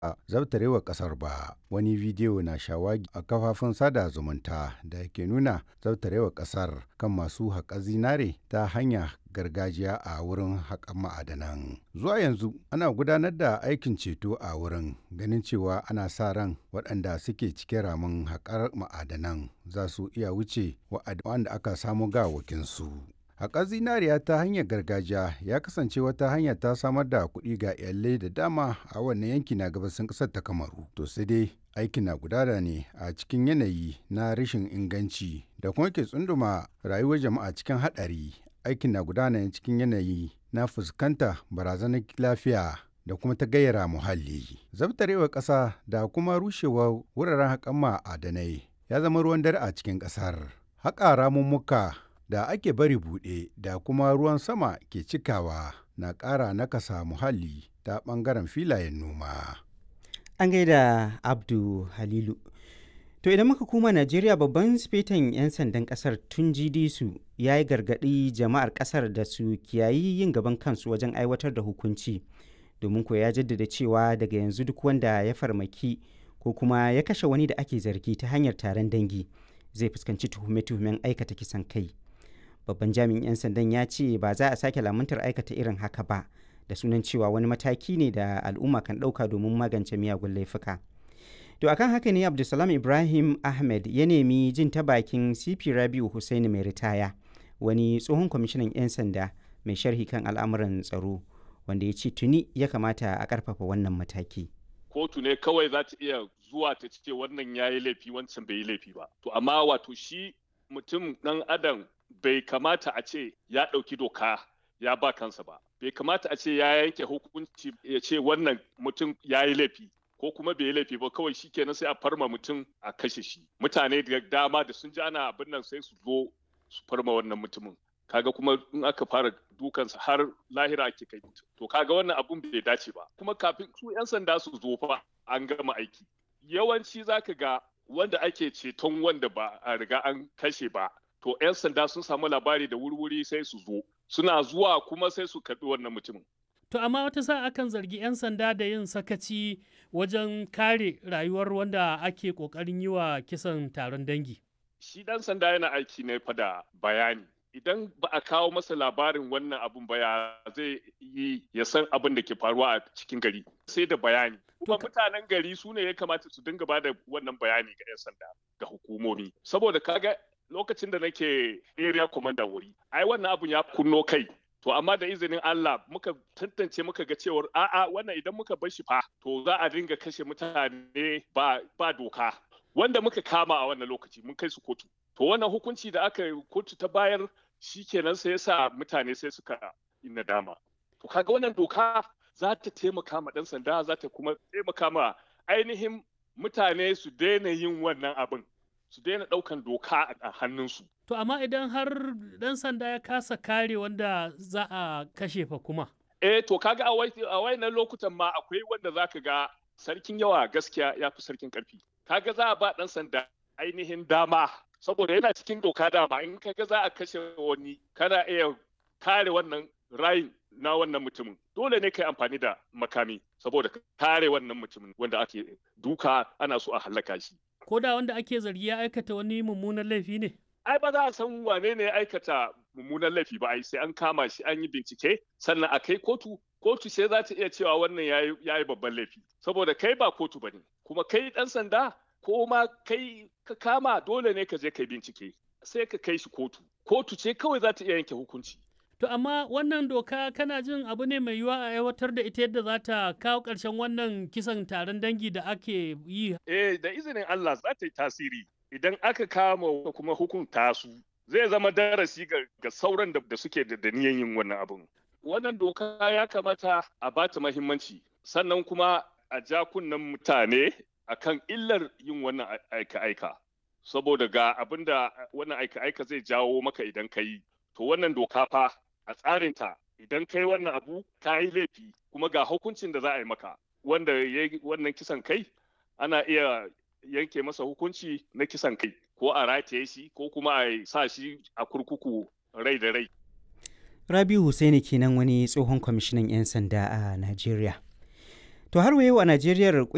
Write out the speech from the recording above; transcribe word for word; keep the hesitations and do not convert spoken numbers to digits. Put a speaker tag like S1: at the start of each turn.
S1: a zabtarewa ƙasar ba. Wani bidiyo na shawagi a kafafen sada zumunta da ke nuna zabtarewa ƙasar kan masu haƙa zinare ta hanya gargajiya a wurin haƙan ma'adanan. Zuwa yanzu ana gudanar da aikin ceto a wurin, ganin cewa ana sa ran waɗanda suke cike ramin haƙar ma'adanan za su iya wuce waɗanda aka samu gawakinsu. Haƙar zinariya ta hanyar gargajiya ya kasance wata hanya ta samar da kuɗi ga iyalai da dama a wannan yanki na gabasin ƙasar ta Kamaru. To sai dai aikin na gudana ne a cikin yanayi na rashin inganci da kuma ke tsunduma rayuwar jama'a cikin haɗari. Aikin na gudana ne cikin yanayi na fuskanta barazanar lafiya da kuma ta gayyara muhalli. Zabtarewar ƙasa da kuma rushewar wuraren haƙan ma'adanai ya zama ruwan dare a cikin ƙasar. Haƙa ramummuka da ake bari buɗe da kuma ruwan sama ke cikawa na ƙara nakasa muhalli ta ɓangaren filayen noma.
S2: An gaida Abdu Halilu. To idan muka koma Najeriya, babban sifetan 'yan sandan ƙasar Tunji Disu ya yi gargaɗi jama'ar ƙasar da su kiyayi yin gaban kansu wajen aiwatar da hukunci. Domin ko ya jaddada cewa daga yanzu duk wanda ya farmaki ko kuma ya kashe wani da ake zargi ta hanyar taron dangi zai fuskanci tuhume-tuhumen aikata kisan kai. Babban jami'in 'yan sandan ya ce ba za a sake lamuntar aikata irin haka ba, da sunan cewa wani mataki ne da al'umma kan ɗauka domin magance miyagun laifuka. To akan haka ne Abdulsalam Ibrahim Ahmed ya nemi jin ta bakin C P Rabiu Hussaini mai ritaya, wani tsohon kwamishinan 'yan sanda mai sharhi kan al'amuran tsaro, wanda ya ce tuni ya kamata a ƙarfafa wannan mataki.
S3: Kotu ne kawai za ta iya zuwa ta ce wannan ya yi laifi wancan bai yi laifi ba. To amma wato shi mutum ɗan adam bai kamata a ce ya ɗauki doka ya ba kansa ba. Bai kamata a ce ya yanke hukunci ya ce wannan mutum ya yi laifi ko kuma bai yi laifi ba, kawai shi kenan sai a farma mutum a kashe shi. Mutane da dama da sun ji ana abin nan sai su zo su farma wannan mutumin. Kaga kuma in aka fara dukansa har lahira ake kai mutum. To kaga wannan abun bai dace ba. Kuma kafin su 'yan sanda su zo fa an gama aiki. Yawanci zaka ga wanda ake ceton wanda ba a riga an kashe ba. To 'yan sanda sun samu labari da wuri-wuri sai su zo. Suna zuwa kuma sai su karɓi wannan mutumin.
S4: To amma wata sa akan zargi 'yan sanda da yin sakaci wajen kare rayuwar wanda ake ƙoƙarin yi wa kisan taron dangi.
S3: Shi ɗan sanda yana aiki ne fa da bayani. Idan ba a kawo masa labarin wannan abun ba ya zai yi ya san abin da ke faruwa a cikin gari sai da bayani. Kuma mutanen gari su ne ya kamata su dinga ba da wannan bayani ga 'yan sanda ga hukumomi. Saboda kaga lokacin da nake area commander wuri, ai wannan abun ya kunno kai. To amma da izinin Allah muka tantance muka ga cewar a'a wannan idan muka bar shi fa to za a dinga kashe mutane ba ba doka. Wanda muka kama a wannan lokaci mun kai su kotu. To wannan hukunci da aka kotu ta bayar shi kenan sai yasa mutane sai suka yi nadama. To kaga wannan doka za ta taimaka ma ɗan sanda, za ta kuma taimaka ma ainihin mutane su daina yin wannan abin. Su daina ɗaukan doka a hannunsu.
S4: To amma idan har ɗan sanda ya kasa kare wanda za a kashe fa kuma.
S3: Eh to kaga a wayannan lokutan ma akwai wanda zaka ga sarkin yawa gaskiya ya fi sarkin ƙarfi. Kaga za a ba ɗan sanda ainihin dama saboda yana cikin doka dama in kaga za a kashe wani kana iya kare wannan rayin na wannan mutumin. Dole ne kai amfani da makami saboda kare wannan mutumin wanda ake duka ana so a hallaka shi.
S4: Ko da wanda ake zargi ya aikata wani mummunan laifi ne?
S3: Ai ba za a san wane ne ya aikata mummunan laifi ba, ai sai an kama shi an yi bincike sannan a kai kotu. Kotu sai za ta iya cewa wannan ya yi babban laifi. Saboda kai ba kotu ba ne, kuma kai ɗan sanda ko ma kai ka kama dole ne ka je kai bincike. Sai ka kai shi kotu. Kotu ce kawai za ta iya yanke hukunci.
S4: To amma wannan doka kana jin abu ne mai yiwuwa a aiwatar da ita yadda za ta kawo ƙarshen wannan kisan taron dangi da ake yi?
S3: Eh, da izinin Allah za ta yi tasiri. Idan aka kama kuma hukunta su, zai zama darasi ga sauran da suke da niyan yin wannan abin. Wannan doka ya kamata a ba ta muhimmanci, sannan kuma a ja kunnen mutane akan illar yin wannan aika-aika. Saboda ga abin da wannan aika-aika zai jawo maka idan ka yi. To wannan doka fa a tsarinta idan kai wannan abu ka yi laifi kuma ga hukuncin da za a yi maka wanda ya yi wannan kisan kai ana iya yanke masa hukunci na kisan kai ko a rataye shi ko kuma a sa shi a kurkuku rai da rai.
S2: Rabiu Hussaini kenan wani tsohon kwamishinan 'yan sanda a Najeriya. To har wa yau a Najeriya